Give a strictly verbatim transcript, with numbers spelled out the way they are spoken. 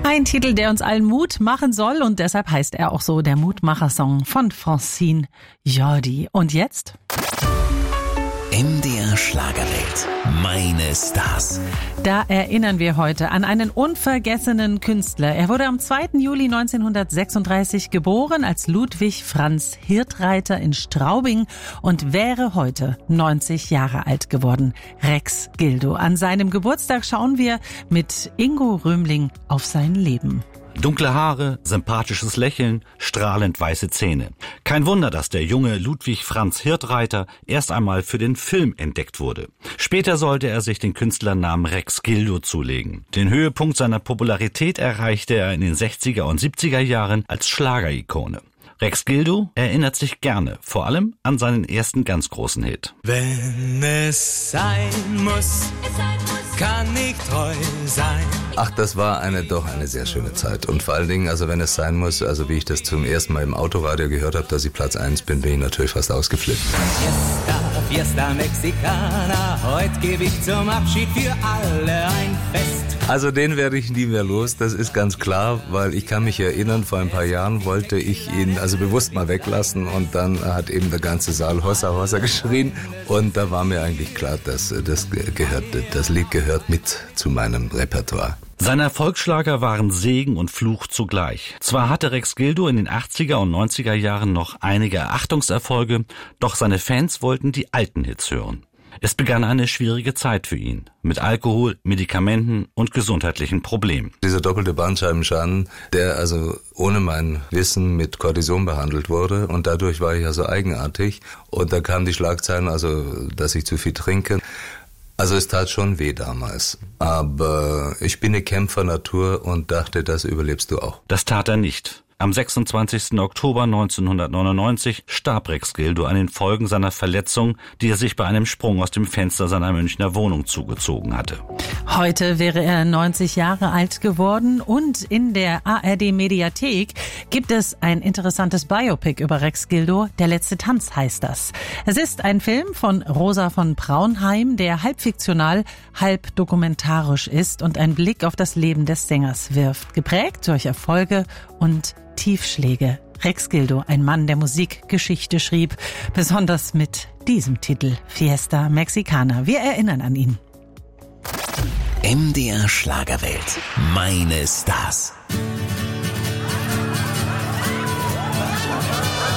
Ein Titel, der uns allen Mut machen soll und deshalb heißt er auch so, der Mutmacher-Song von Francine Jordi. Und jetzt? M D R Schlagerwelt. Meine Stars. Da erinnern wir heute an einen unvergessenen Künstler. Er wurde am zweiten Juli neunzehnhundertsechsunddreißig geboren als Ludwig Franz Hirtreiter in Straubing und wäre heute neunzig Jahre alt geworden. Rex Gildo. An seinem Geburtstag schauen wir mit Ingo Römling auf sein Leben. Dunkle Haare, sympathisches Lächeln, strahlend weiße Zähne. Kein Wunder, dass der junge Ludwig Franz Hirtreiter erst einmal für den Film entdeckt wurde. Später sollte er sich den Künstlernamen Rex Gildo zulegen. Den Höhepunkt seiner Popularität erreichte er in den sechziger und siebziger Jahren als Schlagerikone. Rex Gildo erinnert sich gerne, vor allem an seinen ersten ganz großen Hit. Wenn es sein muss, kann ich treu sein. Ach, das war eine doch eine sehr schöne Zeit. Und vor allen Dingen, also wenn es sein muss, also wie ich das zum ersten Mal im Autoradio gehört habe, dass ich Platz eins bin, bin ich natürlich fast ausgeflippt. Fiesta, Fiesta Mexicana, heute gebe ich zum Abschied für alle ein Fest. Also den werde ich nie mehr los, das ist ganz klar, weil ich kann mich erinnern, vor ein paar Jahren wollte ich ihn also bewusst mal weglassen und dann hat eben der ganze Saal Hossa Hossa geschrien und da war mir eigentlich klar, dass das gehört, das Lied gehört mit zu meinem Repertoire. Seine Erfolgsschlager waren Segen und Fluch zugleich. Zwar hatte Rex Gildo in den achtziger und neunziger Jahren noch einige Erachtungserfolge, doch seine Fans wollten die alten Hits hören. Es begann eine schwierige Zeit für ihn, mit Alkohol, Medikamenten und gesundheitlichen Problemen. Dieser doppelte Bandscheibenschaden, der also ohne mein Wissen mit Cortison behandelt wurde und dadurch war ich also eigenartig und da kamen die Schlagzeilen, also dass ich zu viel trinke. Also es tat schon weh damals, aber ich bin eine Kämpfernatur und dachte, das überlebst du auch. Das tat er nicht. Am sechsundzwanzigsten Oktober neunzehnhundertneunundneunzig starb Rex Gildo an den Folgen seiner Verletzung, die er sich bei einem Sprung aus dem Fenster seiner Münchner Wohnung zugezogen hatte. Heute wäre er neunzig Jahre alt geworden und in der A R D-Mediathek gibt es ein interessantes Biopic über Rex Gildo. Der letzte Tanz heißt das. Es ist ein Film von Rosa von Braunheim, der halb fiktional, halb dokumentarisch ist und einen Blick auf das Leben des Sängers wirft. Geprägt durch Erfolge und Tiefschläge. Rex Gildo, ein Mann, der Musikgeschichte schrieb, besonders mit diesem Titel Fiesta Mexicana. Wir erinnern an ihn. M D R Schlagerwelt. Meine Stars.